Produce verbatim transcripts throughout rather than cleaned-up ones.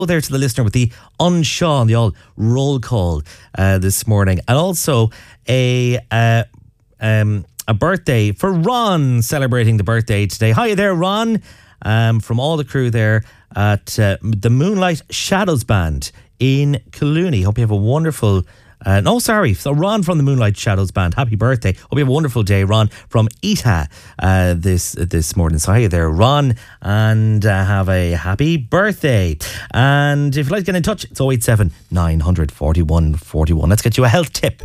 there to the listener with the Unshaw, the all roll call uh, this morning. And also a uh, um, a birthday for Ron, celebrating the birthday today. Hi there, Ron, um, from all the crew there at uh, the Moonlight Shadows Band in Collooney. Hope you have a wonderful... Uh, no, sorry. So Ron from the Moonlight Shadows Band, happy birthday. Hope you have a wonderful day, Ron from Ita uh, this this morning. So hi there, Ron, and uh, have a happy birthday. And if you'd like to get in touch, it's oh eight seven, nine hundred, forty-one forty-one. Let's get you a health tip.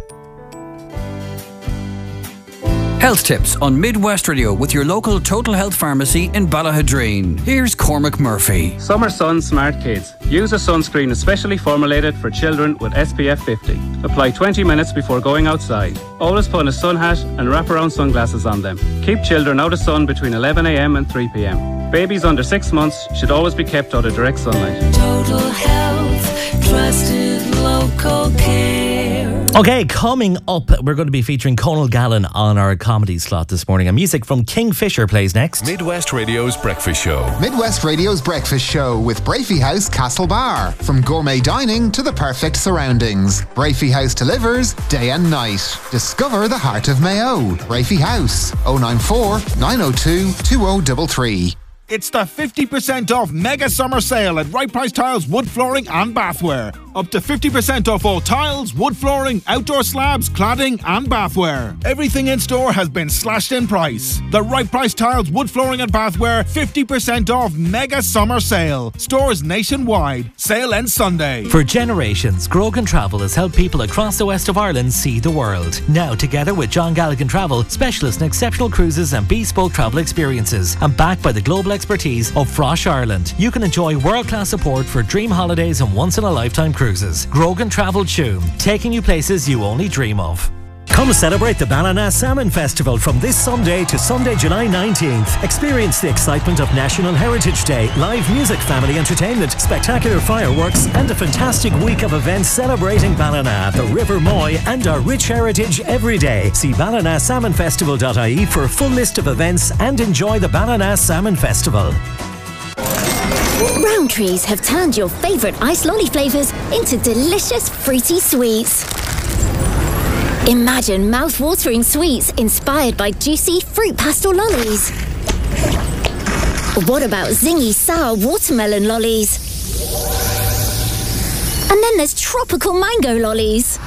Health tips on Midwest Radio with your local Total Health Pharmacy in Ballahadreen. Here's Cormac Murphy. Summer Sun Smart Kids. Use a sunscreen especially formulated for children with S P F fifty. Apply twenty minutes before going outside. Always put a sun hat and wraparound sunglasses on them. Keep children out of sun between eleven a.m. and three p.m. Babies under six months should always be kept out of direct sunlight. Total Health, trusted local care. Okay, coming up, we're going to be featuring Conal Gallen on our comedy slot this morning. And music from Kingfisher plays next. Midwest Radio's Breakfast Show. Midwest Radio's Breakfast Show with Brafey House Castle Bar. From gourmet dining to the perfect surroundings, Brafey House delivers day and night. Discover the heart of Mayo. Brafey House, oh nine four, nine oh two, two oh three three. It's the fifty percent off mega summer sale at Right Price Tiles, wood flooring and bathware. Up to fifty percent off all tiles, wood flooring, outdoor slabs, cladding and bathware. Everything in store has been slashed in price. The Right Price Tiles, wood flooring and bathware fifty percent off mega summer sale. Stores nationwide. Sale ends Sunday. For generations, Grogan Travel has helped people across the west of Ireland see the world. Now, together with John Galligan Travel, specialist in exceptional cruises and bespoke travel experiences, and backed by the global expertise of Frosh Ireland, you can enjoy world-class support for dream holidays and once-in-a-lifetime cruises. Grogan Travel Tuam, taking you places you only dream of. Come celebrate the Ballina Salmon Festival from this Sunday to Sunday, July nineteenth. Experience the excitement of National Heritage Day, live music, family entertainment, spectacular fireworks, and a fantastic week of events celebrating Ballina, the River Moy, and our rich heritage every day. See ballina salmon festival dot I E for a full list of events and enjoy the Ballina Salmon Festival. Rowntrees have turned your favourite ice lolly flavours into delicious fruity sweets. Imagine mouth-watering sweets inspired by juicy fruit pastel lollies. What about zingy sour watermelon lollies? And then there's tropical mango lollies.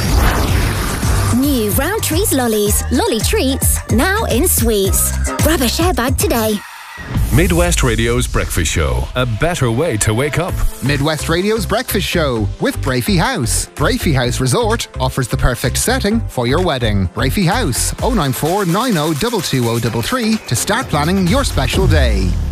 New Rowntrees lollies, lolly treats, now in sweets. Grab a share bag today. Midwest Radio's Breakfast Show. A better way to wake up. Midwest Radio's Breakfast Show with Brafey House. Brafey House Resort offers the perfect setting for your wedding. Brafey House, oh nine four, nine oh two two oh three three to start planning your special day.